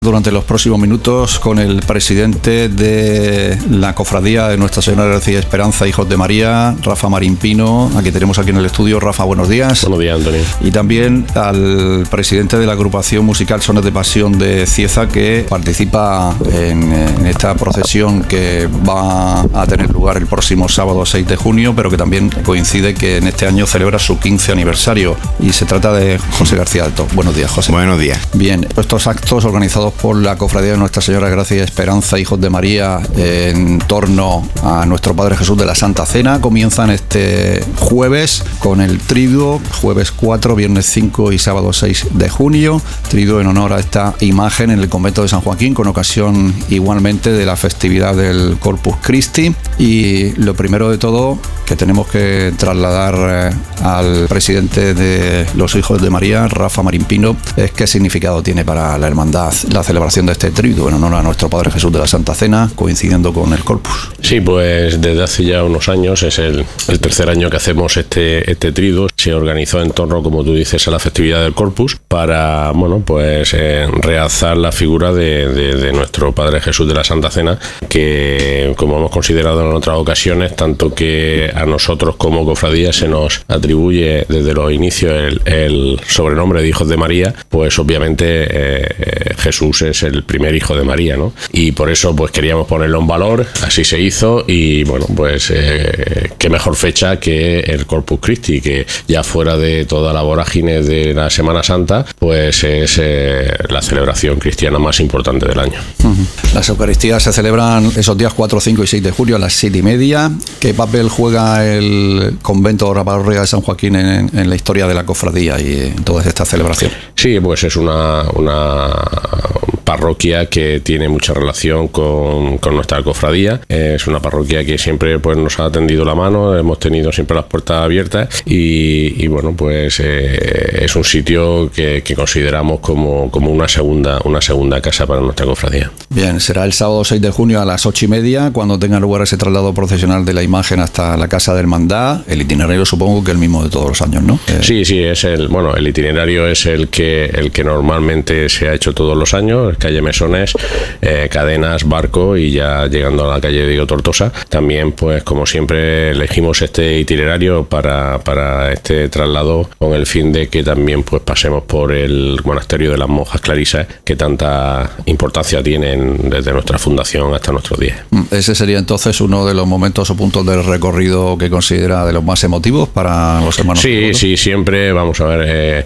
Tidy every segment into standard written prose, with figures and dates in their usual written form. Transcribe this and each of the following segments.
Durante los próximos minutos con el presidente de la Cofradía de Nuestra Señora de Gracia y Esperanza, Hijos de María, Rafa Marín Pino, aquí tenemos aquí en el estudio. Rafa, buenos días. Buenos días, Antonio. Y también al presidente de la agrupación musical Sones de Pasión de Cieza, que participa en esta procesión que va a tener lugar el próximo sábado 6 de junio, pero que también coincide que en este año celebra su 15 aniversario. Y se trata de José García Alto. Buenos días, José. Buenos días. Bien, estos actos organizados por la Cofradía de Nuestra Señora de Gracia y Esperanza, Hijos de María, en torno a nuestro Padre Jesús de la Santa Cena, comienzan este jueves con el triduo, jueves 4, viernes 5 y sábado 6 de junio, triduo en honor a esta imagen en el convento de San Joaquín, con ocasión igualmente de la festividad del Corpus Christi. Y lo primero de todo que tenemos que trasladar al presidente de los Hijos de María, Rafa Marín Pino, es qué significado tiene para la hermandad la celebración de este triduo en honor a nuestro Padre Jesús de la Santa Cena, coincidiendo con el Corpus. Sí, pues desde hace ya unos años, es el tercer año que hacemos este triduo. Se organizó en torno, como tú dices, a la festividad del Corpus para, realzar la figura de nuestro Padre Jesús de la Santa Cena, que, como hemos considerado en otras ocasiones, tanto que a nosotros como cofradía se nos atribuye desde los inicios el sobrenombre de Hijos de María, pues obviamente Jesús es el primer hijo de María, ¿no? Y por eso pues queríamos ponerlo en valor, así se hizo. Y bueno, pues qué mejor fecha que el Corpus Christi, que ya fuera de toda la vorágine de la Semana Santa, pues es la celebración cristiana más importante del año. Las Eucaristías se celebran esos días 4, 5 y 6 de julio a las 7:30. ¿Qué papel juega el convento de la parroquia de San Joaquín en la historia de la cofradía y en toda esta celebración? Sí, pues es una parroquia que tiene mucha relación con nuestra cofradía. Es una parroquia que siempre pues nos ha tendido la mano, hemos tenido siempre las puertas abiertas y bueno, pues es un sitio que consideramos como una segunda casa para nuestra cofradía. Bien, será el sábado 6 de junio a las 8:30 cuando tenga lugar ese traslado procesional de la imagen hasta la Casa de Hermandad. El itinerario supongo que el mismo de todos los años, ¿no? Sí, es el itinerario es el que normalmente se ha hecho todos los años, calle Mesones, Cadenas, Barco y ya llegando a la calle Diego Tortosa. También pues como siempre elegimos este itinerario para este traslado con el fin de que también pues pasemos por el monasterio de las Monjas Clarisas, que tanta importancia tienen desde nuestra fundación hasta nuestros días. Ese sería entonces uno de los momentos o puntos del recorrido que considera de los más emotivos para los hermanos. Sí, siempre vamos a ver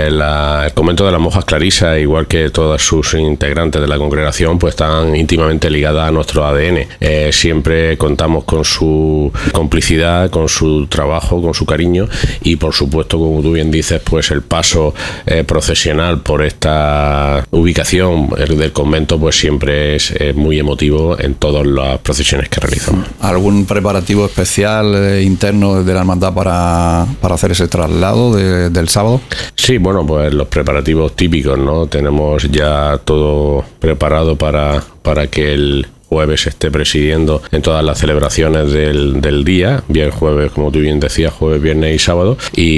el convento de las Monjas Clarisas, igual que todas sus integrantes de la congregación, pues están íntimamente ligadas a nuestro ADN. Siempre contamos con su complicidad, con su trabajo, con su cariño y por supuesto, como tú bien dices, pues el paso procesional por esta ubicación del convento pues siempre es muy emotivo en todas las procesiones que realizamos. ¿Algún preparativo especial interno de la hermandad para hacer ese traslado del sábado? Sí, bueno, pues los preparativos típicos, ¿no? Tenemos ya todo preparado para que el jueves esté presidiendo en todas las celebraciones del día, bien jueves, como tú bien decías, jueves, viernes y sábado,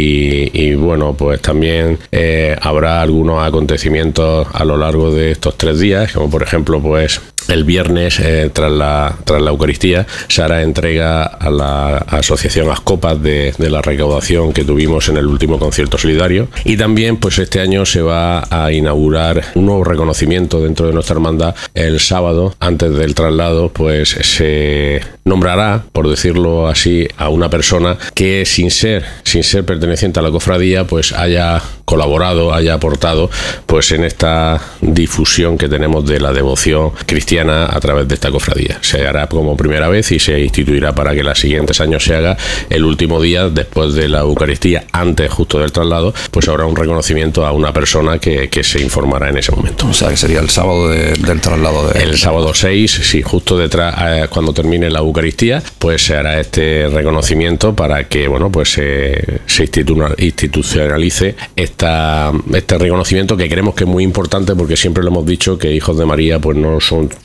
y bueno, pues también habrá algunos acontecimientos a lo largo de estos 3 días, como por ejemplo, pues el viernes, tras la Eucaristía, se hará entrega a la asociación Ascopas de la recaudación que tuvimos en el último concierto solidario, y también pues este año se va a inaugurar un nuevo reconocimiento dentro de nuestra hermandad. El sábado, antes del traslado, pues se nombrará, por decirlo así, a una persona que sin ser perteneciente a la cofradía, pues haya colaborado, haya aportado pues en esta difusión que tenemos de la devoción cristiana a través de esta cofradía. Se hará como primera vez y se instituirá para que los siguientes años se haga el último día después de la Eucaristía, antes justo del traslado, pues habrá un reconocimiento a una persona que se informará en ese momento. O sea, que sería el sábado del traslado. El sábado 6, sí, justo detrás, cuando termine la Eucaristía, pues se hará este reconocimiento para que, bueno, pues se institucionalice este reconocimiento, que creemos que es muy importante, porque siempre lo hemos dicho que Hijos de María pues no son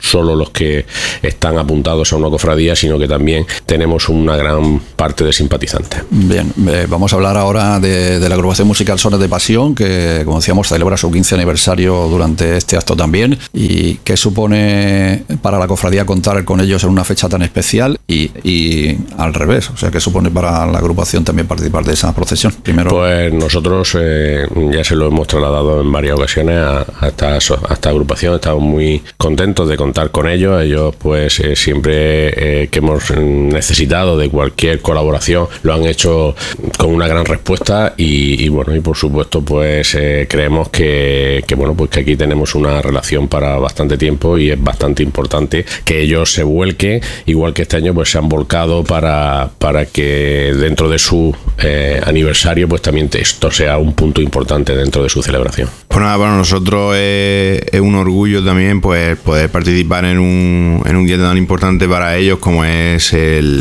solo los que están apuntados a una cofradía, sino que también tenemos una gran parte de simpatizantes. Bien, vamos a hablar ahora de la agrupación musical Sones de Pasión, que como decíamos celebra su 15 aniversario durante este acto también. ¿Y qué supone para la cofradía contar con ellos en una fecha tan especial y al revés? O sea, ¿qué supone para la agrupación también participar de esa procesión? Primero, pues nosotros ya se lo hemos trasladado en varias ocasiones a esta agrupación. Estamos muy contentos de contar con ellos. Ellos pues siempre que hemos necesitado de cualquier colaboración lo han hecho con una gran respuesta y bueno, y por supuesto pues creemos que bueno, pues que aquí tenemos una relación para bastante tiempo y es bastante importante que ellos se vuelquen, igual que este año pues se han volcado para que dentro de su aniversario pues también esto sea un punto importante dentro de su celebración. Pues nada, para nosotros es un orgullo también pues poder participar en un día tan importante para ellos como es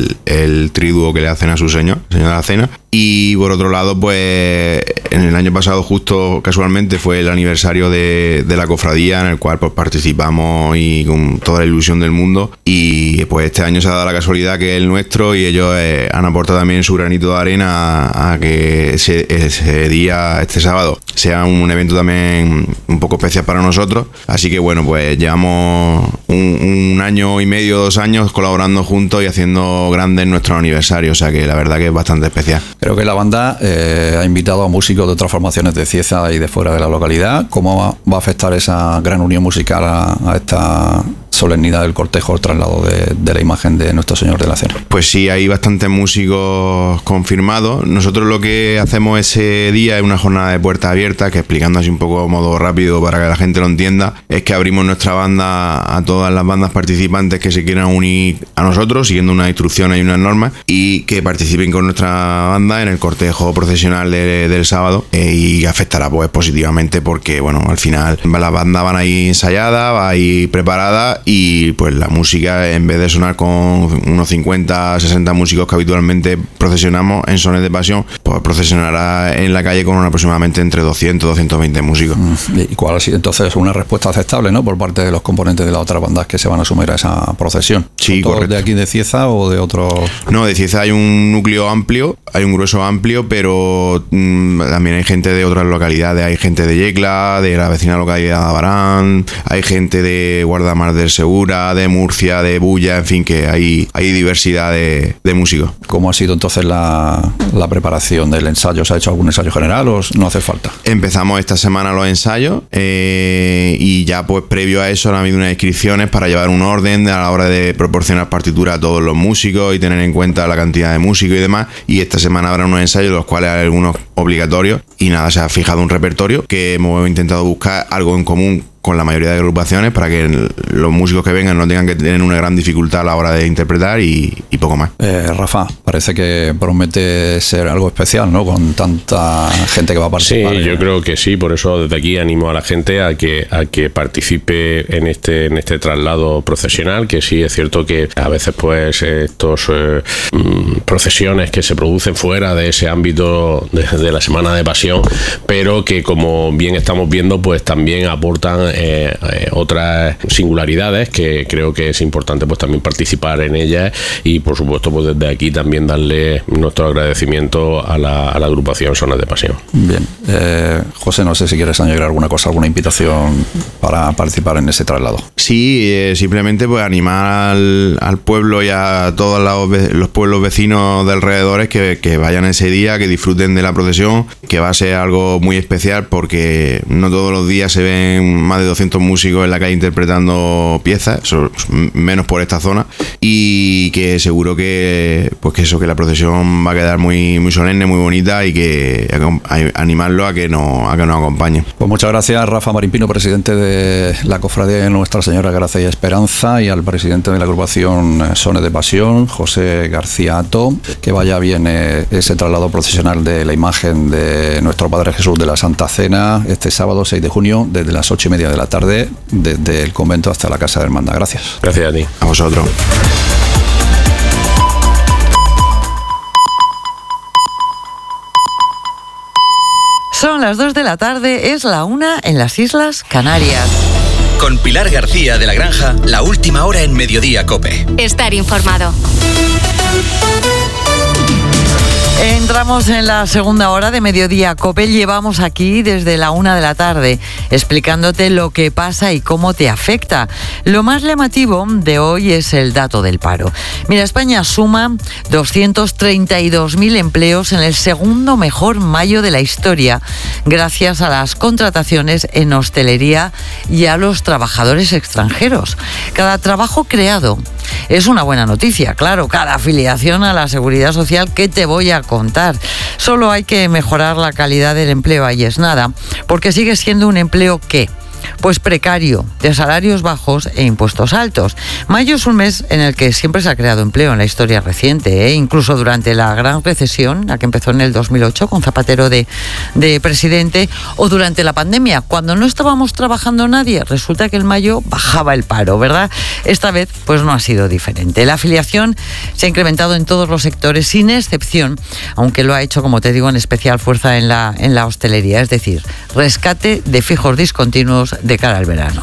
el triduo que le hacen a su señor de la cena. Y por otro lado, pues en el año pasado justo casualmente fue el aniversario de la cofradía, en el cual pues participamos y con toda la ilusión del mundo, y pues este año se ha dado la casualidad que es el nuestro y ellos han aportado también su granito de arena a que ese día, este sábado, sea un evento también un poco especial para nosotros. Así que bueno, pues llevamos un año y medio, 2 años colaborando juntos y haciendo grandes nuestros aniversarios, o sea que la verdad que es bastante especial. creo que la banda ha invitado a músicos de otras formaciones de Cieza y de fuera de la localidad. ¿Cómo va a afectar esa gran unión musical a esta solemnidad del cortejo, el traslado de la imagen de Nuestro Señor de la Cena? Pues sí, hay bastantes músicos confirmados. Nosotros lo que hacemos ese día es una jornada de puertas abiertas, que explicando así un poco a modo rápido para que la gente lo entienda, es que abrimos nuestra banda a todas las bandas participantes que se quieran unir a nosotros, siguiendo unas instrucciones y unas normas, y que participen con nuestra banda en el cortejo procesional del sábado, y afectará pues positivamente porque, bueno, al final las bandas van ahí ensayadas, va ahí preparada, y pues la música, en vez de sonar con unos 50, 60 músicos que habitualmente procesionamos en Sones de Pasión, pues procesionará en la calle con aproximadamente entre 200 y 220 músicos. ¿Y cuál ha sido entonces una respuesta aceptable, ¿no?, por parte de los componentes de las otras bandas que se van a sumir a esa procesión? Sí, ¿Todos correcto. de aquí de Cieza o de otros? No, de Cieza hay un núcleo amplio, hay un grueso amplio, pero también hay gente de otras localidades. Hay gente de Yecla, de la vecina localidad de Abarán, hay gente de Guardamar del Segura, de Murcia, de Bulla, en fin, que hay diversidad de músicos. ¿Cómo ha sido entonces la preparación del ensayo? ¿Se ha hecho algún ensayo general o no hace falta? Empezamos esta semana los ensayos, y ya pues previo a eso han habido unas inscripciones para llevar un orden a la hora de proporcionar partituras a todos los músicos y tener en cuenta la cantidad de músicos y demás. Y esta semana habrá unos ensayos, los cuales hay algunos obligatorios, y nada, se ha fijado un repertorio que hemos intentado buscar algo en común con la mayoría de agrupaciones para que los músicos que vengan no tengan que tener una gran dificultad a la hora de interpretar y poco más. Rafa, parece que promete ser algo especial, ¿no?, con tanta gente que va a participar. Sí, yo creo que sí, por eso desde aquí animo a la gente a que participe en este traslado procesional, que sí es cierto que a veces pues estos procesiones que se producen fuera de ese ámbito de la Semana de Pasión, pero que como bien estamos viendo pues también aportan otras singularidades que creo que es importante pues también participar en ellas, y por supuesto pues desde aquí también darle nuestro agradecimiento a la agrupación Sones de Pasión. Bien, José, no sé si quieres añadir alguna cosa, alguna invitación para participar en ese traslado. Sí, simplemente pues animar al pueblo y a todos los pueblos vecinos de alrededores que vayan ese día, que disfruten de la procesión, que va a ser algo muy especial porque no todos los días se ven más de 200 músicos en la calle interpretando piezas, menos por esta zona, y que seguro que la procesión va a quedar muy, muy solemne, muy bonita, y que animarlo a que nos acompañen. Pues muchas gracias, Rafa Marín Pino, presidente de la Cofradía de Nuestra Señora Gracia y Esperanza, y al presidente de la agrupación Sones de Pasión, José García Ato. Que vaya bien ese traslado procesional de la imagen de nuestro Padre Jesús de la Santa Cena este sábado 6 de junio desde las 8:30 de la tarde, desde el convento hasta la Casa de Hermandad. Gracias. Gracias a ti. A vosotros. Son las 2 de la tarde, es la 1 en las Islas Canarias. Con Pilar García de la Granja, la última hora en Mediodía COPE. Estar informado. Entramos en la segunda hora de Mediodía COPE. Llevamos aquí desde la 1 de la tarde explicándote lo que pasa y cómo te afecta. Lo más llamativo de hoy es el dato del paro. Mira, España suma 232.000 empleos en el segundo mejor mayo de la historia, gracias a las contrataciones en hostelería y a los trabajadores extranjeros. Cada trabajo creado es una buena noticia, claro, cada afiliación a la Seguridad Social que te voy a contar. Solo hay que mejorar la calidad del empleo, ahí es nada, porque sigue siendo un empleo que... pues precario, de salarios bajos e impuestos altos. Mayo es un mes en el que siempre se ha creado empleo en la historia reciente, incluso durante la gran recesión, la que empezó en el 2008 con Zapatero de presidente, o durante la pandemia, cuando no estábamos trabajando nadie, resulta que en mayo bajaba el paro, ¿verdad? Esta vez pues no ha sido diferente. La afiliación se ha incrementado en todos los sectores, sin excepción, aunque lo ha hecho, como te digo, en especial fuerza en la hostelería, es decir, rescate de fijos discontinuos de cara al verano.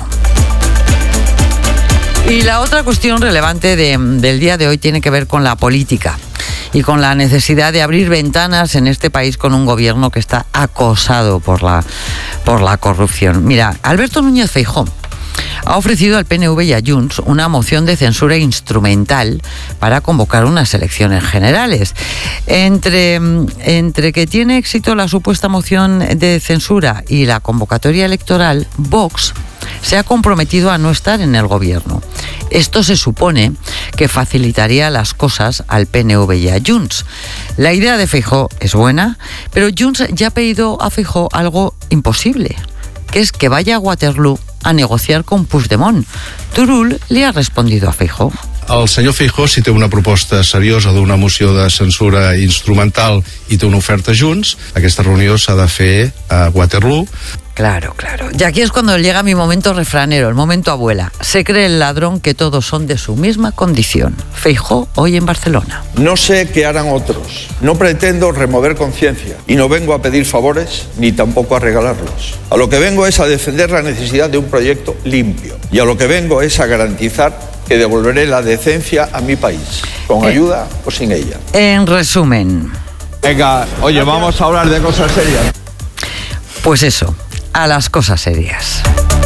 Y la otra cuestión relevante del día de hoy tiene que ver con la política y con la necesidad de abrir ventanas en este país con un gobierno que está acosado por la corrupción. Mira, Alberto Núñez Feijóo ha ofrecido al PNV y a Junts una moción de censura instrumental para convocar unas elecciones generales. Entre que tiene éxito la supuesta moción de censura y la convocatoria electoral, Vox se ha comprometido a no estar en el gobierno. Esto se supone que facilitaría las cosas al PNV y a Junts. La idea de Feijóo es buena, pero Junts ya ha pedido a Feijóo algo imposible, que es que vaya a Waterloo a negociar con Puigdemont. Turull li ha respondido a Feijóo. El senyor Feijóo, si té una proposta seriosa d'una moció de censura instrumental i té una oferta Junts, aquesta reunió s'ha de fer a Waterloo. Claro. Y aquí es cuando llega mi momento refranero, el momento abuela. Se cree el ladrón que todos son de su misma condición. Feijóo hoy en Barcelona. No sé qué harán otros. No pretendo remover conciencia y no vengo a pedir favores ni tampoco a regalarlos. A lo que vengo es a defender la necesidad de un proyecto limpio. Y a lo que vengo es a garantizar que devolveré la decencia a mi país, con ayuda o sin ella. En resumen. Venga, oye, vamos a hablar de cosas serias. Pues eso, a las cosas serias.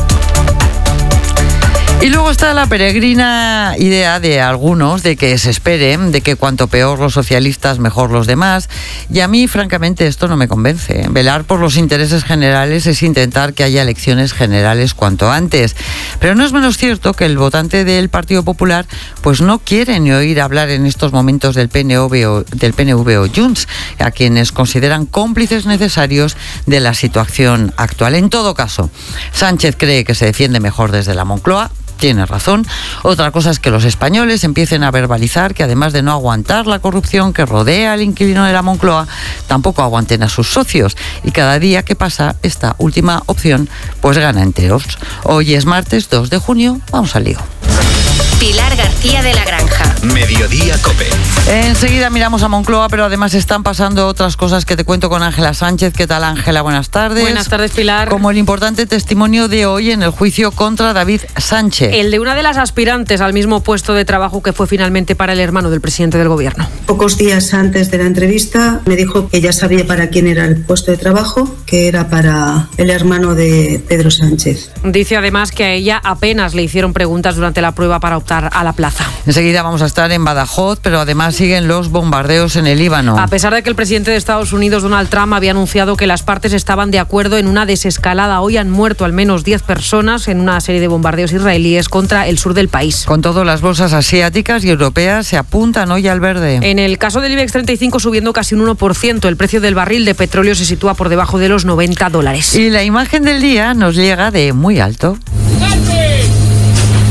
Y luego está la peregrina idea de algunos de que se esperen, de que cuanto peor los socialistas, mejor los demás. Y a mí, francamente, esto no me convence. Velar por los intereses generales es intentar que haya elecciones generales cuanto antes. Pero no es menos cierto que el votante del Partido Popular pues no quiere ni oír hablar en estos momentos del PNV o Junts, a quienes consideran cómplices necesarios de la situación actual. En todo caso, Sánchez cree que se defiende mejor desde la Moncloa. Tiene razón. Otra cosa es que los españoles empiecen a verbalizar que además de no aguantar la corrupción que rodea al inquilino de la Moncloa, tampoco aguanten a sus socios. Y cada día que pasa, esta última opción pues gana enteros. Hoy es martes 2 de junio. Vamos al lío. Pilar García de la Granja. Mediodía COPE. Enseguida miramos a Moncloa, pero además están pasando otras cosas que te cuento con Ángela Sánchez. ¿Qué tal, Ángela? Buenas tardes. Buenas tardes, Pilar. Como el importante testimonio de hoy en el juicio contra David Sánchez. El de una de las aspirantes al mismo puesto de trabajo que fue finalmente para el hermano del presidente del gobierno. Pocos días antes de la entrevista me dijo que ya sabía para quién era el puesto de trabajo, que era para el hermano de Pedro Sánchez. Dice además que a ella apenas le hicieron preguntas durante la prueba para optar a la plaza. Enseguida vamos a estar en Badajoz, pero además siguen los bombardeos en el Líbano. A pesar de que el presidente de Estados Unidos, Donald Trump, había anunciado que las partes estaban de acuerdo en una desescalada, hoy han muerto al menos 10 personas en una serie de bombardeos israelíes contra el sur del país. Con todo, las bolsas asiáticas y europeas se apuntan hoy al verde. En el caso del IBEX 35 subiendo casi un 1%, el precio del barril de petróleo se sitúa por debajo de los $90. Y la imagen del día nos llega de muy alto.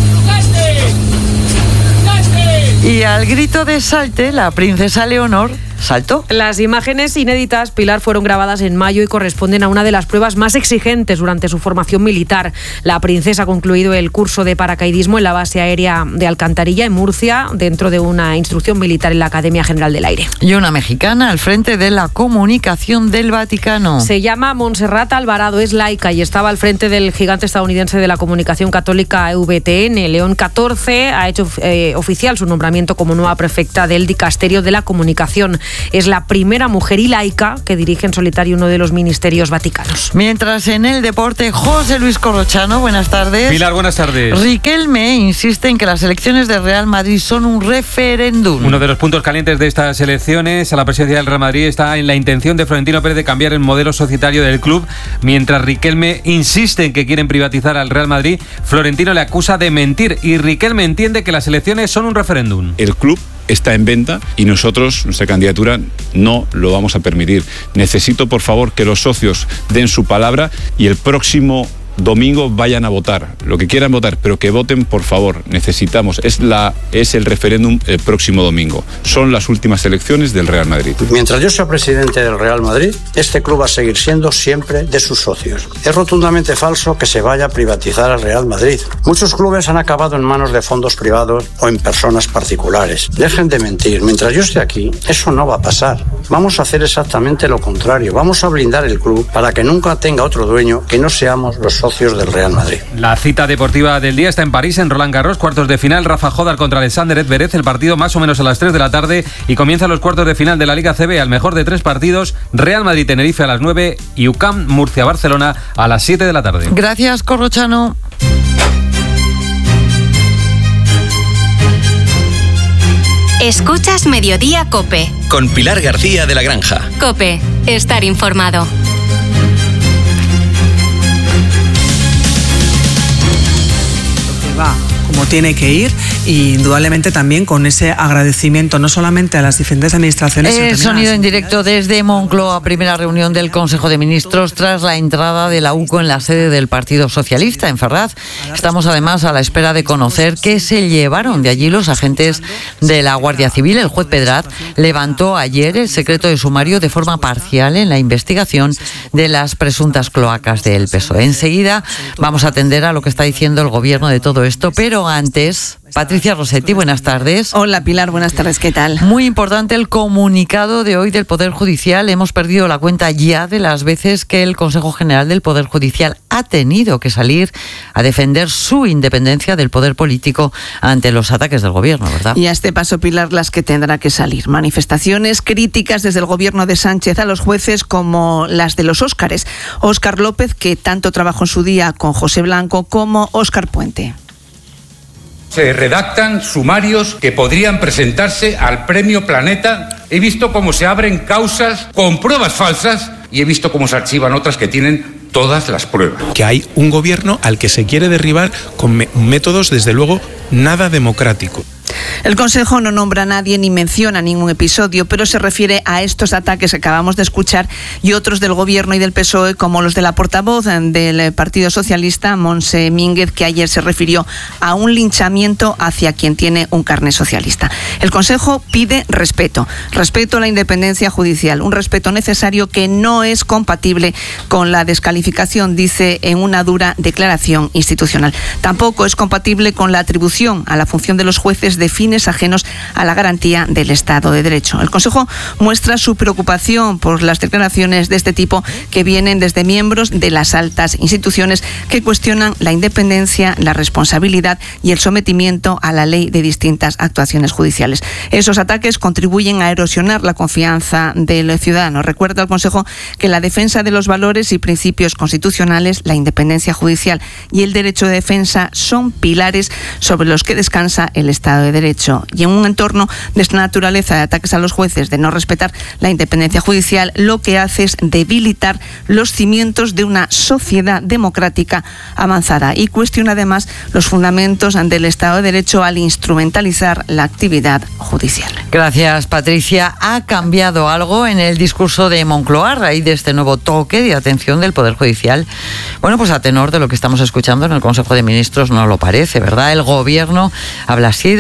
Y al grito de salte, la princesa Leonor saltó. Las imágenes inéditas, Pilar, fueron grabadas en mayo y corresponden a una de las pruebas más exigentes durante su formación militar. La princesa ha concluido el curso de paracaidismo en la base aérea de Alcantarilla, en Murcia, dentro de una instrucción militar en la Academia General del Aire. Y una mexicana al frente de la comunicación del Vaticano. Se llama Montserrat Alvarado, es laica y estaba al frente del gigante estadounidense de la comunicación católica EWTN. León XIV ha hecho oficial su nombramiento como nueva prefecta del Dicasterio de la Comunicación. Es la primera mujer y laica que dirige en solitario uno de los ministerios vaticanos. Mientras en el deporte, José Luis Corrochano, buenas tardes. Pilar, buenas tardes. Riquelme insiste en que las elecciones de Real Madrid son un referéndum. Uno de los puntos calientes de estas elecciones a la presidencia del Real Madrid está en la intención de Florentino Pérez de cambiar el modelo societario del club. Mientras Riquelme insiste en que quieren privatizar al Real Madrid, Florentino le acusa de mentir y Riquelme entiende que las elecciones son un referéndum. El club está en venta y nosotros, nuestra candidatura, no lo vamos a permitir. Necesito, por favor, que los socios den su palabra y el próximo domingo vayan a votar, lo que quieran votar, pero que voten, por favor. Necesitamos, es el referéndum el próximo domingo. Son las últimas elecciones del Real Madrid. Mientras yo sea presidente del Real Madrid, este club va a seguir siendo siempre de sus socios. Es rotundamente falso que se vaya a privatizar al Real Madrid. Muchos clubes han acabado en manos de fondos privados o en personas particulares. Dejen de mentir. Mientras yo esté aquí, eso no va a pasar. Vamos a hacer exactamente lo contrario. Vamos a blindar el club para que nunca tenga otro dueño que no seamos los socios del Real Madrid. La cita deportiva del día está en París, en Roland Garros, cuartos de final, Rafa Jodar contra Alexander Zverev, el partido más o menos a las 3 de la tarde y comienzan los cuartos de final de la Liga CB, al mejor de 3 partidos, Real Madrid-Tenerife a las 9 y UCAM Murcia-Barcelona a las 7 de la tarde. Gracias, Corrochano. Escuchas Mediodía COPE. Con Pilar García de la Granja. COPE, estar informado. Como tiene que ir, y indudablemente también con ese agradecimiento no solamente a las diferentes administraciones, sino también sonido en directo desde Moncloa, primera reunión del Consejo de Ministros tras la entrada de la UCO en la sede del Partido Socialista en Ferraz. Estamos además a la espera de conocer qué se llevaron de allí los agentes de la Guardia Civil. El juez Pedrat levantó ayer el secreto de sumario de forma parcial en la investigación de las presuntas cloacas del PSOE. Enseguida vamos a atender a lo que está diciendo el gobierno de todo esto, pero antes, Patricia Rossetti, buenas tardes. Hola Pilar, buenas tardes, ¿qué tal? Muy importante el comunicado de hoy del Poder Judicial. Hemos perdido la cuenta ya de las veces que el Consejo General del Poder Judicial ha tenido que salir a defender su independencia del poder político ante los ataques del gobierno, ¿verdad? Y a este paso, Pilar, las que tendrá que salir. Manifestaciones, críticas desde el gobierno de Sánchez a los jueces, como las de los Óscares. Óscar López, que tanto trabajó en su día con José Blanco, como Óscar Puente. Se redactan sumarios que podrían presentarse al Premio Planeta. He visto cómo se abren causas con pruebas falsas y he visto cómo se archivan otras que tienen todas las pruebas. Que hay un gobierno al que se quiere derribar con métodos, desde luego, nada democráticos. El Consejo no nombra a nadie ni menciona ningún episodio, pero se refiere a estos ataques que acabamos de escuchar y otros del Gobierno y del PSOE, como los de la portavoz del Partido Socialista, Montse Mínguez, que ayer se refirió a un linchamiento hacia quien tiene un carné socialista. El Consejo pide respeto a la independencia judicial, un respeto necesario que no es compatible con la descalificación, dice en una dura declaración institucional. Tampoco es compatible con la atribución a la función de los jueces de fines ajenos a la garantía del Estado de Derecho. El Consejo muestra su preocupación por las declaraciones de este tipo que vienen desde miembros de las altas instituciones que cuestionan la independencia, la responsabilidad y el sometimiento a la ley de distintas actuaciones judiciales. Esos ataques contribuyen a erosionar la confianza del ciudadano. Recuerda el Consejo que la defensa de los valores y principios constitucionales, la independencia judicial y el derecho de defensa son pilares sobre los que descansa el Estado de Derecho. Y en un entorno de esta naturaleza de ataques a los jueces, de no respetar la independencia judicial, lo que hace es debilitar los cimientos de una sociedad democrática avanzada y cuestiona además los fundamentos del Estado de Derecho al instrumentalizar la actividad judicial. Gracias, Patricia. ¿Ha cambiado algo en el discurso de Moncloa a raíz de este nuevo toque de atención del Poder Judicial? Bueno, pues a tenor de lo que estamos escuchando en el Consejo de Ministros no lo parece, ¿verdad? El Gobierno habla así de respeto a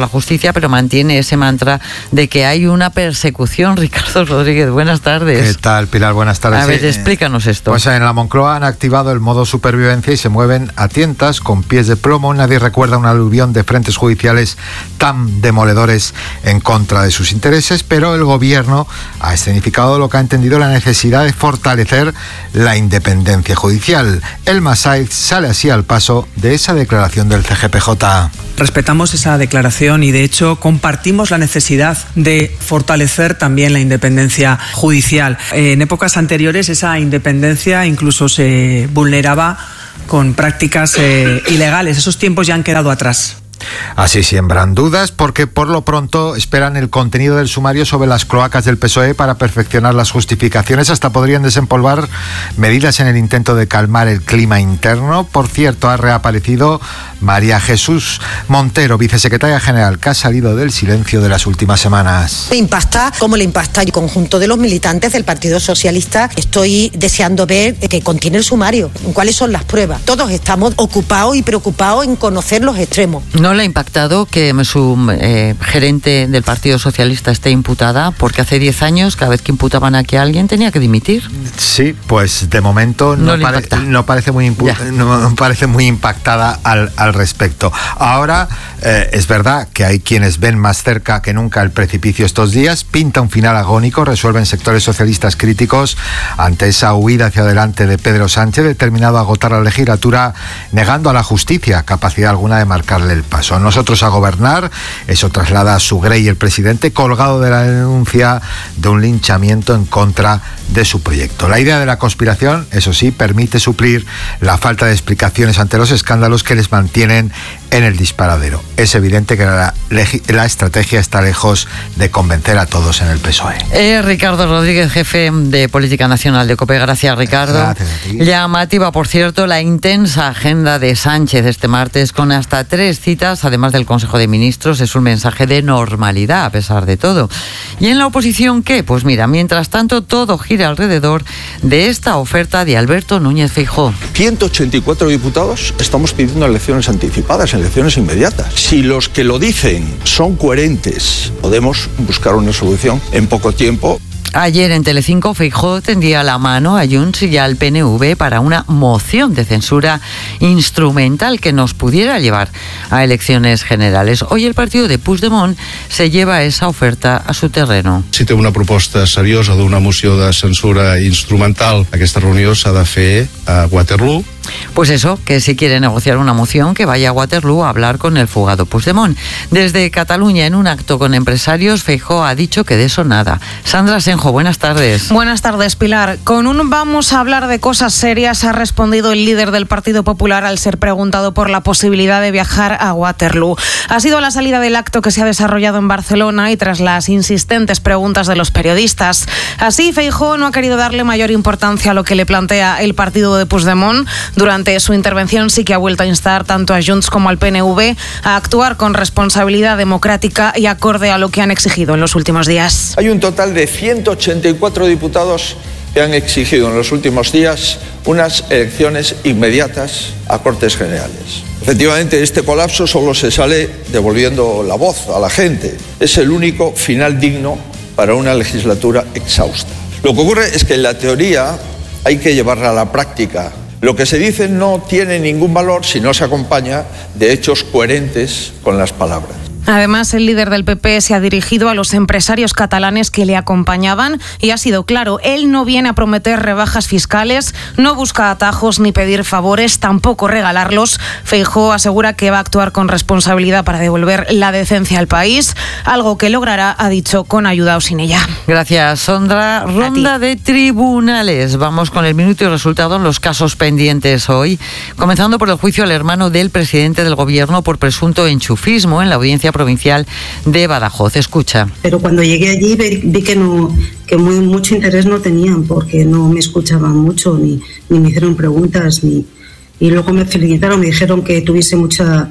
la justicia, pero mantiene ese mantra de que hay una persecución. Ricardo Rodríguez, buenas tardes. ¿Qué tal, Pilar? Buenas tardes. A ver, explícanos esto. Pues en la Moncloa han activado el modo supervivencia y se mueven a tientas con pies de plomo. Nadie recuerda un aluvión de frentes judiciales tan demoledores en contra de sus intereses, pero el gobierno ha escenificado lo que ha entendido la necesidad de fortalecer la independencia judicial. El Masaiz sale así al paso de esa declaración del CGPJ. Respetamos esa declaración y de hecho compartimos la necesidad de fortalecer también la independencia judicial. En épocas anteriores esa independencia incluso se vulneraba con prácticas ilegales. Esos tiempos ya han quedado atrás. Así siembran dudas porque por lo pronto esperan el contenido del sumario sobre las cloacas del PSOE para perfeccionar las justificaciones. Hasta podrían desempolvar medidas en el intento de calmar el clima interno. Por cierto, ha reaparecido María Jesús Montero, vicesecretaria general, que ha salido del silencio de las últimas semanas. Me impacta cómo le impacta el conjunto de los militantes del Partido Socialista. Estoy deseando ver qué contiene el sumario, cuáles son las pruebas. Todos estamos ocupados y preocupados en conocer los extremos. ¿No le ha impactado que su gerente del Partido Socialista esté imputada? Porque hace 10 años, cada vez que imputaban aquí a alguien, tenía que dimitir. Sí, pues de momento no parece muy impactada al respecto. Ahora es verdad que hay quienes ven más cerca que nunca el precipicio estos días. Pinta un final agónico, resuelven sectores socialistas críticos ante esa huida hacia adelante de Pedro Sánchez, determinado a agotar la legislatura, negando a la justicia capacidad alguna de marcarle el paso. Nosotros a gobernar, eso traslada a Sugrey, el presidente, colgado de la denuncia de un linchamiento en contra de su proyecto. La idea de la conspiración, eso sí, permite suplir la falta de explicaciones ante los escándalos que les mantienen en el disparadero. Es evidente que la estrategia está lejos de convencer a todos en el PSOE. Ricardo Rodríguez, jefe de Política Nacional de COPE. Gracias, Ricardo. Gracias a ti. Llamativa, por cierto, la intensa agenda de Sánchez este martes, con hasta 3 citas, además del Consejo de Ministros. Es un mensaje de normalidad, a pesar de todo. ¿Y en la oposición qué? Pues mira, mientras tanto, todo gira alrededor de esta oferta de Alberto Núñez Feijóo. 184 diputados estamos pidiendo elecciones anticipadas, elecciones inmediatas. Si los que lo dicen son coherentes, podemos buscar una solución en poco tiempo. Ayer en Telecinco, Feijóo tendía la mano a Junts y al PNV para una moción de censura instrumental que nos pudiera llevar a elecciones generales. Hoy el partido de Puigdemont se lleva esa oferta a su terreno. Si té una proposta seriosa d'una moció de censura instrumental, aquesta reunió s'ha de fer a Waterloo. Pues eso, que si quiere negociar una moción, que vaya a Waterloo a hablar con el fugado Puigdemont. Desde Cataluña, en un acto con empresarios, Feijóo ha dicho que de eso nada. Sandra Senjo, buenas tardes. Buenas tardes, Pilar. Con un vamos a hablar de cosas serias ha respondido el líder del Partido Popular al ser preguntado por la posibilidad de viajar a Waterloo. Ha sido la salida del acto que se ha desarrollado en Barcelona y tras las insistentes preguntas de los periodistas. Así, Feijóo no ha querido darle mayor importancia a lo que le plantea el partido de Puigdemont. Durante su intervención sí que ha vuelto a instar tanto a Junts como al PNV a actuar con responsabilidad democrática y acorde a lo que han exigido en los últimos días. Hay un total de 184 diputados que han exigido en los últimos días unas elecciones inmediatas a Cortes Generales. Efectivamente, este colapso solo se sale devolviendo la voz a la gente. Es el único final digno para una legislatura exhausta. Lo que ocurre es que en la teoría hay que llevarla a la práctica. Lo que se dice no tiene ningún valor si no se acompaña de hechos coherentes con las palabras. Además, el líder del PP se ha dirigido a los empresarios catalanes que le acompañaban y ha sido claro, él no viene a prometer rebajas fiscales, no busca atajos ni pedir favores, tampoco regalarlos. Feijóo asegura que va a actuar con responsabilidad para devolver la decencia al país, algo que logrará, ha dicho, con ayuda o sin ella. Gracias, Sondra. Ronda de tribunales. Vamos con el minuto y resultado en los casos pendientes hoy, comenzando por el juicio al hermano del presidente del gobierno por presunto enchufismo en la audiencia provincial de Badajoz. Escucha. Pero cuando llegué allí vi que mucho interés no tenían, porque no me escuchaban mucho, ni me hicieron preguntas, y luego me felicitaron, me dijeron que tuviese mucha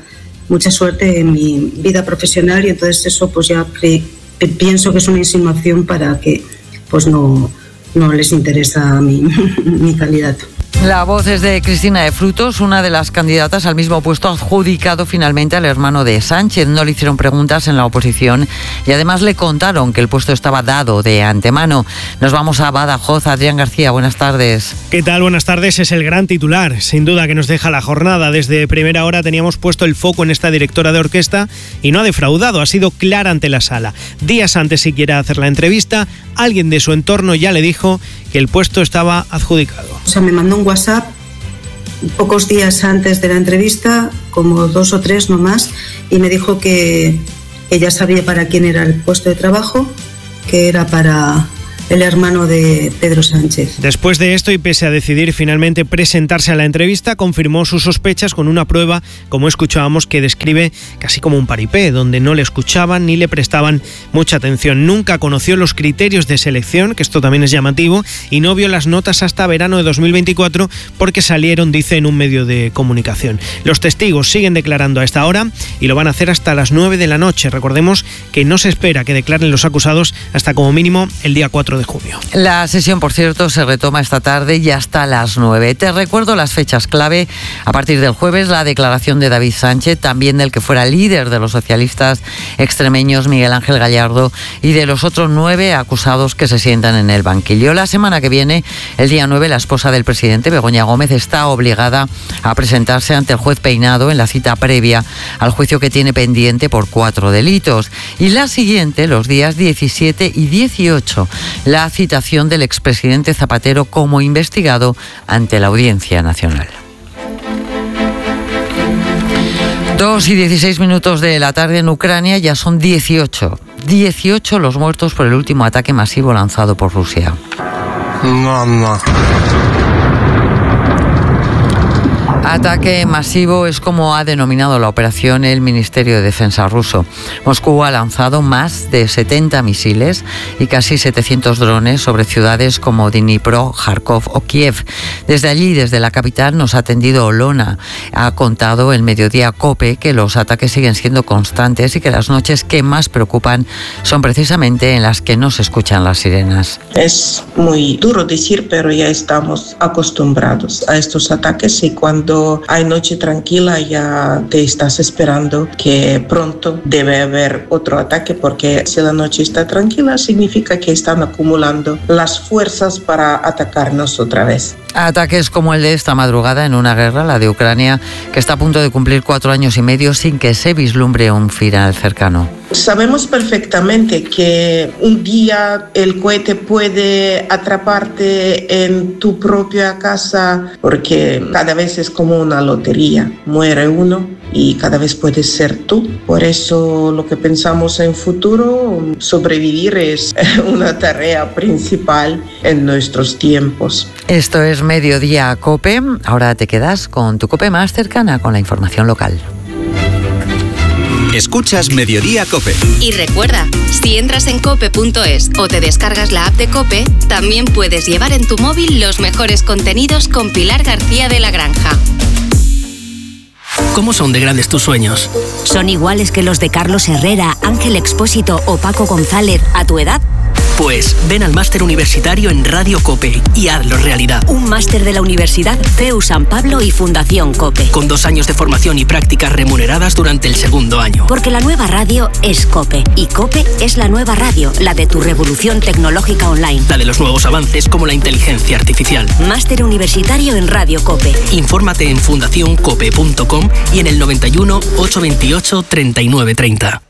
suerte en mi vida profesional, y entonces eso pues ya pienso que es una insinuación para que pues no les interesa mi candidato. La voz es de Cristina de Frutos, una de las candidatas al mismo puesto adjudicado finalmente al hermano de Sánchez. No le hicieron preguntas en la oposición y además le contaron que el puesto estaba dado de antemano. Nos vamos a Badajoz. Adrián García, buenas tardes. ¿Qué tal? Buenas tardes. Es el gran titular, sin duda, que nos deja la jornada. Desde primera hora teníamos puesto el foco en esta directora de orquesta y no ha defraudado, ha sido clara ante la sala. Días antes siquiera de hacer la entrevista, alguien de su entorno ya le dijo que el puesto estaba adjudicado. O sea, me mandó un WhatsApp pocos días antes de la entrevista, como 2 o 3 no más, y me dijo que ya sabía para quién era el puesto de trabajo, que era para el hermano de Pedro Sánchez. Después de esto, y pese a decidir finalmente presentarse a la entrevista, confirmó sus sospechas con una prueba, como escuchábamos, que describe casi como un paripé, donde no le escuchaban ni le prestaban mucha atención. Nunca conoció los criterios de selección, que esto también es llamativo, y no vio las notas hasta verano de 2024 porque salieron, dice, en un medio de comunicación. Los testigos siguen declarando a esta hora y lo van a hacer hasta las 9 de la noche. Recordemos que no se espera que declaren los acusados hasta como mínimo el día 4 de junio. La sesión, por cierto, se retoma esta tarde y hasta las 9. Te recuerdo las fechas clave. A partir del jueves, la declaración de David Sánchez, también del que fuera líder de los socialistas extremeños, Miguel Ángel Gallardo, y de los otros 9 acusados que se sientan en el banquillo. La semana que viene, el día 9, la esposa del presidente, Begoña Gómez, está obligada a presentarse ante el juez Peinado en la cita previa al juicio que tiene pendiente por 4 delitos. Y la siguiente, los días 17 y 18, la citación del expresidente Zapatero como investigado ante la Audiencia Nacional. 2:16 de la tarde en Ucrania, ya son 18 los muertos por el último ataque masivo lanzado por Rusia. Ataque masivo es como ha denominado la operación el Ministerio de Defensa ruso. Moscú ha lanzado más de 70 misiles y casi 700 drones sobre ciudades como Dnipro, Kharkov o Kiev. Desde allí, desde la capital, nos ha atendido Olona. Ha contado el Mediodía COPE que los ataques siguen siendo constantes y que las noches que más preocupan son precisamente en las que no se escuchan las sirenas. Es muy duro decir, pero ya estamos acostumbrados a estos ataques y cuando hay noche tranquila ya te estás esperando que pronto debe haber otro ataque, porque si la noche está tranquila significa que están acumulando las fuerzas para atacarnos otra vez. Ataques como el de esta madrugada en una guerra, la de Ucrania, que está a punto de cumplir 4 años y medio sin que se vislumbre un final cercano. Sabemos perfectamente que un día el cohete puede atraparte en tu propia casa, porque cada vez es como una lotería, muere uno y cada vez puedes ser tú. Por eso lo que pensamos en futuro, sobrevivir es una tarea principal en nuestros tiempos. Esto es Mediodía COPE. Ahora te quedas con tu COPE más cercana, con la información local. Escuchas Mediodía COPE. Y recuerda, si entras en cope.es o te descargas la app de COPE, también puedes llevar en tu móvil los mejores contenidos con Pilar García de la Granja. ¿Cómo son de grandes tus sueños? ¿Son iguales que los de Carlos Herrera, Ángel Expósito o Paco González a tu edad? Pues ven al máster universitario en Radio COPE y hazlo realidad. Un máster de la Universidad CEU San Pablo y Fundación COPE. Con 2 años de formación y prácticas remuneradas durante el 2º año. Porque la nueva radio es COPE. Y COPE es la nueva radio, la de tu revolución tecnológica online. La de los nuevos avances como la inteligencia artificial. Máster universitario en Radio COPE. Infórmate en fundacioncope.com y en el 91 828 3930.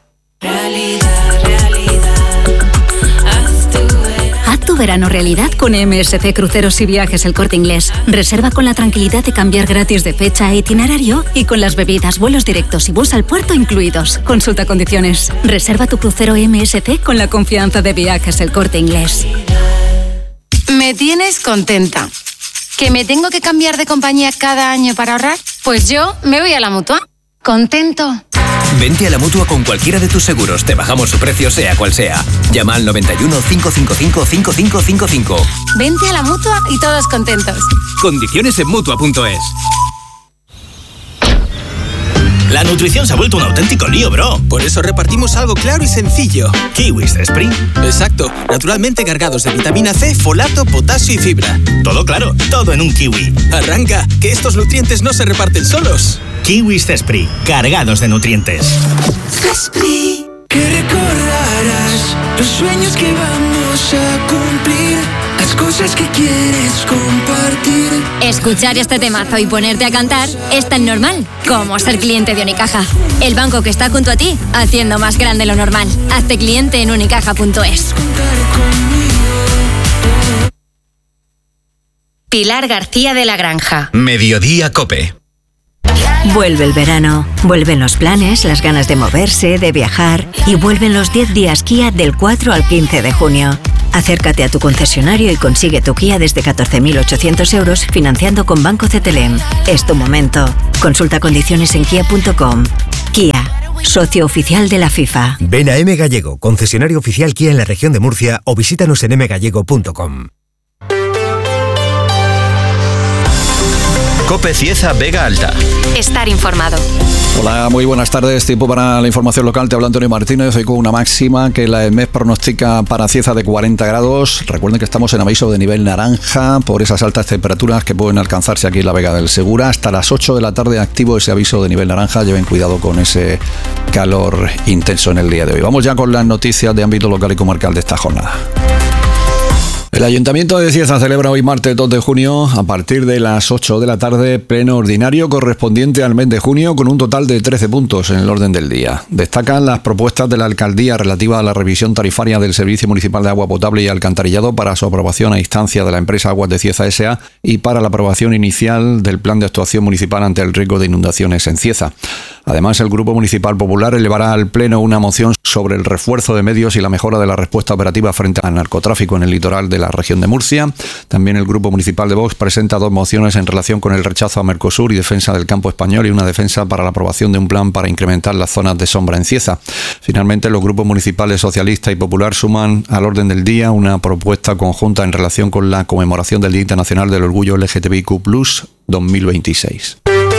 Tu verano realidad con MSC Cruceros y Viajes El Corte Inglés. Reserva con la tranquilidad de cambiar gratis de fecha e itinerario y con las bebidas, vuelos directos y bus al puerto incluidos. Consulta condiciones. Reserva tu crucero MSC con la confianza de Viajes El Corte Inglés. Me tienes contenta. ¿Que me tengo que cambiar de compañía cada año para ahorrar? Pues yo me voy a la Mutua. ¿Contento? Vente a la Mutua con cualquiera de tus seguros. Te bajamos su precio sea cual sea. Llama al 91 555 5555. Vente a la Mutua y todos contentos. Condiciones en Mutua.es. La nutrición se ha vuelto un auténtico lío, bro. Por eso repartimos algo claro y sencillo. Kiwis Despri. Exacto, naturalmente cargados de vitamina C, folato, potasio y fibra. Todo claro, todo en un kiwi. Arranca, que estos nutrientes no se reparten solos. Kiwis Despri, cargados de nutrientes. Despri, que recordarás los sueños que vamos a cumplir, las cosas que quieres compartir. Escuchar este temazo y ponerte a cantar es tan normal como ser cliente de Unicaja. El banco que está junto a ti, haciendo más grande lo normal. Hazte cliente en unicaja.es. Pilar García de la Granja. Mediodía COPE. Vuelve el verano, vuelven los planes, las ganas de moverse, de viajar y vuelven los 10 días Kia del 4 al 15 de junio. Acércate a tu concesionario y consigue tu Kia desde 14.800 euros financiando con Banco CTLM. Es tu momento. Consulta condiciones en kia.com. Kia, socio oficial de la FIFA. Ven a M Gallego, concesionario oficial Kia en la región de Murcia, o visítanos en mgallego.com. COPE Cieza Vega Alta. Estar informado. Hola, muy buenas tardes. Tiempo para la información local. Te habla Antonio Martínez. Hoy con una máxima que la EMET pronostica para Cieza de 40 grados. Recuerden que estamos en aviso de nivel naranja por esas altas temperaturas que pueden alcanzarse aquí en la Vega del Segura. Hasta las 8 de la tarde activo ese aviso de nivel naranja. Lleven cuidado con ese calor intenso en el día de hoy. Vamos ya con las noticias de ámbito local y comarcal de esta jornada. El Ayuntamiento de Cieza celebra hoy martes 2 de junio a partir de las 8 de la tarde pleno ordinario correspondiente al mes de junio con un total de 13 puntos en el orden del día. Destacan las propuestas de la Alcaldía relativas a la revisión tarifaria del Servicio Municipal de Agua Potable y Alcantarillado para su aprobación a instancia de la empresa Aguas de Cieza S.A. y para la aprobación inicial del Plan de Actuación Municipal ante el riesgo de inundaciones en Cieza. Además, el Grupo Municipal Popular elevará al Pleno una moción sobre el refuerzo de medios y la mejora de la respuesta operativa frente al narcotráfico en el litoral de la región de Murcia. También el Grupo Municipal de Vox presenta 2 mociones en relación con el rechazo a Mercosur y defensa del campo español y una defensa para la aprobación de un plan para incrementar las zonas de sombra en Cieza. Finalmente, los grupos municipales Socialista y Popular suman al orden del día una propuesta conjunta en relación con la conmemoración del Día Internacional del Orgullo LGTBIQ+ 2026.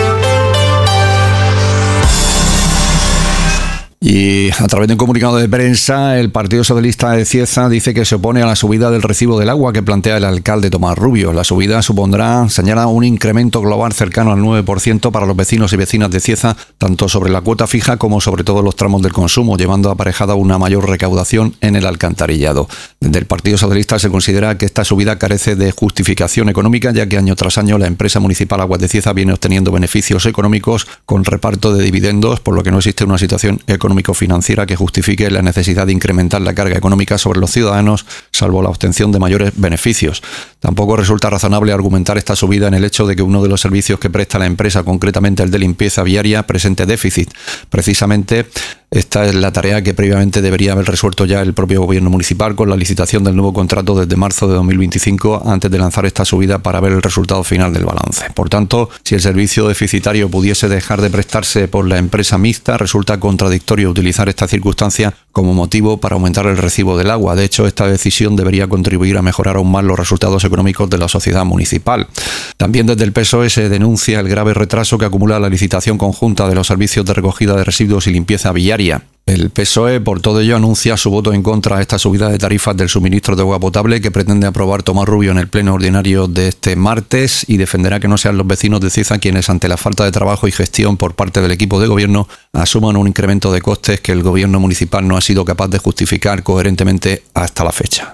Y a través de un comunicado de prensa, el Partido Socialista de Cieza dice que se opone a la subida del recibo del agua que plantea el alcalde Tomás Rubio. La subida supondrá, señala, un incremento global cercano al 9% para los vecinos y vecinas de Cieza, tanto sobre la cuota fija como sobre todos los tramos del consumo, llevando aparejada una mayor recaudación en el alcantarillado. Desde el Partido Socialista se considera que esta subida carece de justificación económica, ya que año tras año la empresa municipal Aguas de Cieza viene obteniendo beneficios económicos con reparto de dividendos, por lo que no existe una situación económico-financiera que justifique la necesidad de incrementar la carga económica sobre los ciudadanos, salvo la obtención de mayores beneficios. Tampoco resulta razonable argumentar esta subida en el hecho de que uno de los servicios que presta la empresa, concretamente el de limpieza viaria, presente déficit. Precisamente esta es la tarea que previamente debería haber resuelto ya el propio gobierno municipal con la licitación del nuevo contrato desde marzo de 2025 antes de lanzar esta subida para ver el resultado final del balance. Por tanto, si el servicio deficitario pudiese dejar de prestarse por la empresa mixta, resulta contradictorio utilizar esta circunstancia como motivo para aumentar el recibo del agua. De hecho, esta decisión debería contribuir a mejorar aún más los resultados económicos de la sociedad municipal. También desde el PSOE se denuncia el grave retraso que acumula la licitación conjunta de los servicios de recogida de residuos y limpieza viaria. El PSOE, por todo ello, anuncia su voto en contra a esta subida de tarifas del suministro de agua potable que pretende aprobar Tomás Rubio en el pleno ordinario de este martes y defenderá que no sean los vecinos de Cieza quienes, ante la falta de trabajo y gestión por parte del equipo de gobierno, asuman un incremento de costes que el gobierno municipal no ha sido capaz de justificar coherentemente hasta la fecha.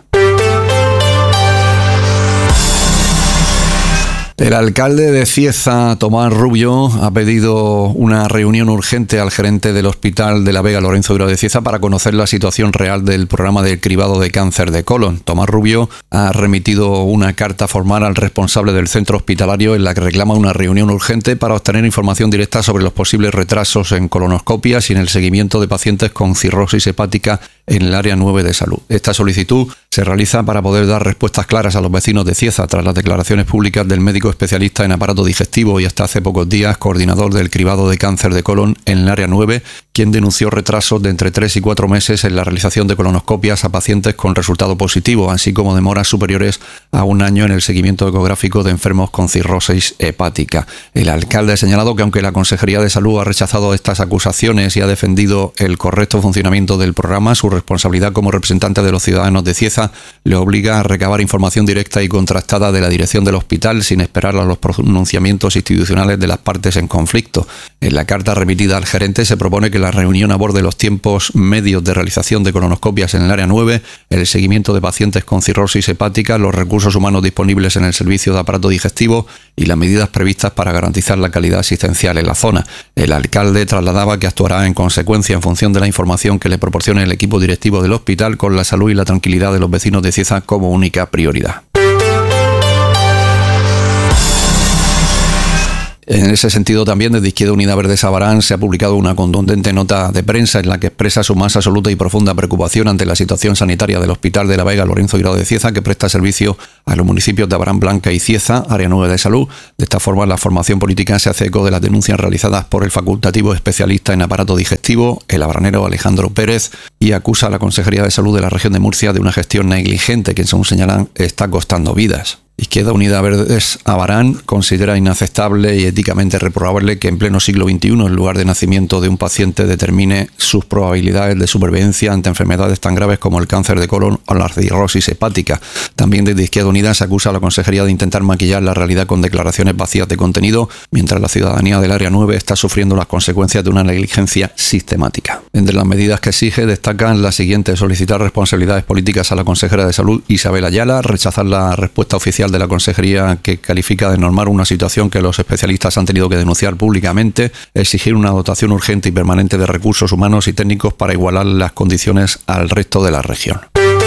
El alcalde de Cieza, Tomás Rubio, ha pedido una reunión urgente al gerente del Hospital de la Vega, Lorenzo Duro de Cieza, para conocer la situación real del programa de cribado de cáncer de colon. Tomás Rubio ha remitido una carta formal al responsable del centro hospitalario en la que reclama una reunión urgente para obtener información directa sobre los posibles retrasos en colonoscopias y en el seguimiento de pacientes con cirrosis hepática en el área 9 de salud. Esta solicitud se realiza para poder dar respuestas claras a los vecinos de Cieza tras las declaraciones públicas del médico especialista en aparato digestivo y hasta hace pocos días coordinador del cribado de cáncer de colon en el área 9, quien denunció retrasos de entre 3 y 4 meses en la realización de colonoscopias a pacientes con resultado positivo, así como demoras superiores a 1 año en el seguimiento ecográfico de enfermos con cirrosis hepática. El alcalde ha señalado que aunque la Consejería de Salud ha rechazado estas acusaciones y ha defendido el correcto funcionamiento del programa, su responsabilidad como representante de los ciudadanos de Cieza le obliga a recabar información directa y contrastada de la dirección del hospital sin esperar a los pronunciamientos institucionales de las partes en conflicto. En la carta remitida al gerente se propone que la reunión aborde los tiempos medios de realización de colonoscopias en el área 9, el seguimiento de pacientes con cirrosis hepática, los recursos humanos disponibles en el servicio de aparato digestivo y las medidas previstas para garantizar la calidad asistencial en la zona. El alcalde trasladaba que actuará en consecuencia en función de la información que le proporcione el equipo directivo del hospital, con la salud y la tranquilidad de los vecinos de Cieza como única prioridad. En ese sentido, también desde Izquierda Unida Verde Sabarán se ha publicado una contundente nota de prensa en la que expresa su más absoluta y profunda preocupación ante la situación sanitaria del Hospital de la Vega Lorenzo Guirao de Cieza, que presta servicio a los municipios de Abarán Blanca y Cieza, área 9 de salud. De esta forma, la formación política se hace eco de las denuncias realizadas por el facultativo especialista en aparato digestivo, el abranero Alejandro Pérez, y acusa a la Consejería de Salud de la región de Murcia de una gestión negligente que, según señalan, está costando vidas. Izquierda Unida Verdes Abarán considera inaceptable y éticamente reprobable que en pleno siglo XXI el lugar de nacimiento de un paciente determine sus probabilidades de supervivencia ante enfermedades tan graves como el cáncer de colon o la cirrosis hepática. También desde Izquierda Unida se acusa a la Consejería de intentar maquillar la realidad con declaraciones vacías de contenido, mientras la ciudadanía del área 9 está sufriendo las consecuencias de una negligencia sistemática. Entre las medidas que exige destacan las siguientes: solicitar responsabilidades políticas a la consejera de Salud Isabel Ayala, rechazar la respuesta oficial de la Consejería que califica de normal una situación que los especialistas han tenido que denunciar públicamente, exigir una dotación urgente y permanente de recursos humanos y técnicos para igualar las condiciones al resto de la región.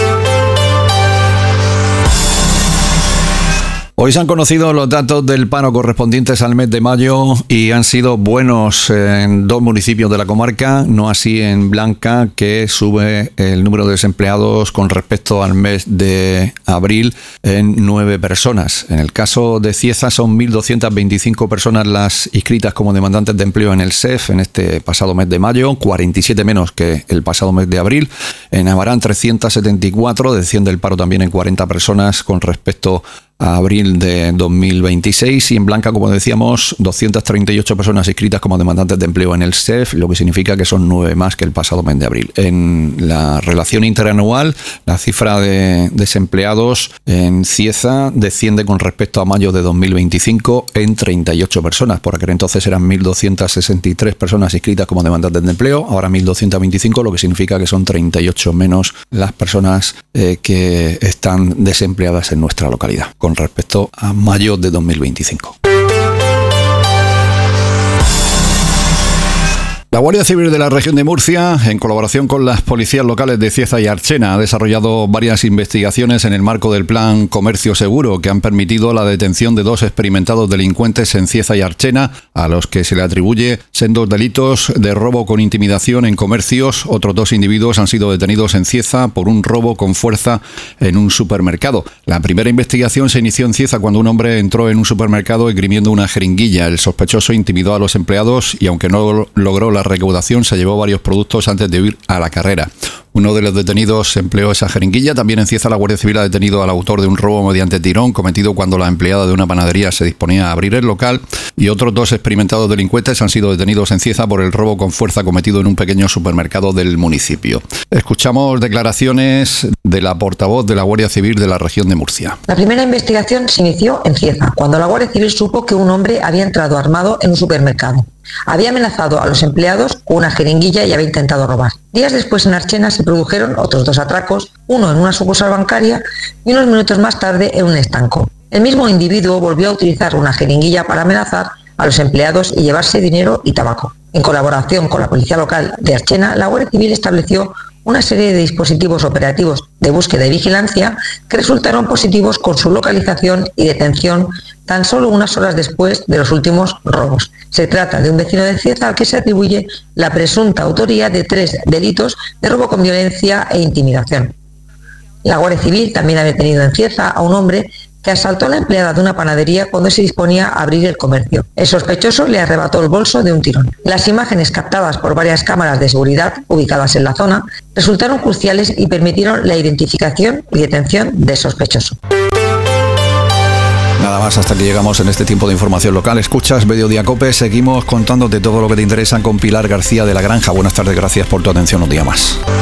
Hoy se han conocido los datos del paro correspondientes al mes de mayo y han sido buenos en 2 municipios de la comarca, no así en Blanca, que sube el número de desempleados con respecto al mes de abril en 9 personas. En el caso de Cieza son 1.225 personas las inscritas como demandantes de empleo en el SEF en este pasado mes de mayo, 47 menos que el pasado mes de abril. En Abarán 374, desciende el paro también en 40 personas con respecto a abril de 2026, y en Blanca, como decíamos, 238 personas inscritas como demandantes de empleo en el SEF, lo que significa que son 9 más que el pasado mes de abril. En la relación interanual, la cifra de desempleados en Cieza desciende con respecto a mayo de 2025 en 38 personas. Por aquel entonces eran 1.263 personas inscritas como demandantes de empleo, ahora 1.225, lo que significa que son 38 menos las personas que están desempleadas en nuestra localidad con respecto a mayo de 2025. La Guardia Civil de la región de Murcia, en colaboración con las policías locales de Cieza y Archena, ha desarrollado varias investigaciones en el marco del Plan Comercio Seguro que han permitido la detención de 2 experimentados delincuentes en Cieza y Archena, a los que se le atribuye sendos delitos de robo con intimidación en comercios. Otros 2 individuos han sido detenidos en Cieza por un robo con fuerza en un supermercado. La primera investigación se inició en Cieza cuando un hombre entró en un supermercado esgrimiendo una jeringuilla. El sospechoso intimidó a los empleados y, aunque no logró la recaudación, se llevó varios productos antes de huir a la carrera. Uno de los detenidos empleó esa jeringuilla. También en Cieza la Guardia Civil ha detenido al autor de un robo mediante tirón cometido cuando la empleada de una panadería se disponía a abrir el local, y otros 2 experimentados delincuentes han sido detenidos en Cieza por el robo con fuerza cometido en un pequeño supermercado del municipio. Escuchamos declaraciones de la portavoz de la Guardia Civil de la región de Murcia. La primera investigación se inició en Cieza, cuando la Guardia Civil supo que un hombre había entrado armado en un supermercado. Había amenazado a los empleados con una jeringuilla y había intentado robar. Días después, en Archena se produjeron otros 2 atracos, uno en una sucursal bancaria y unos minutos más tarde en un estanco. El mismo individuo volvió a utilizar una jeringuilla para amenazar a los empleados y llevarse dinero y tabaco. En colaboración con la policía local de Archena, la Guardia Civil estableció una serie de dispositivos operativos de búsqueda y vigilancia que resultaron positivos con su localización y detención tan solo unas horas después de los últimos robos. Se trata de un vecino de Cieza al que se atribuye la presunta autoría de 3 delitos de robo con violencia e intimidación. La Guardia Civil también ha detenido en Cieza a un hombre que asaltó a la empleada de una panadería cuando se disponía a abrir el comercio. El sospechoso le arrebató el bolso de un tirón. Las imágenes captadas por varias cámaras de seguridad ubicadas en la zona resultaron cruciales y permitieron la identificación y detención del sospechoso. Nada más, hasta que llegamos en este tiempo de información local. Escuchas Mediodía Cope, seguimos contándote todo lo que te interesa con Pilar García de la Granja. Buenas tardes, gracias por tu atención un día más.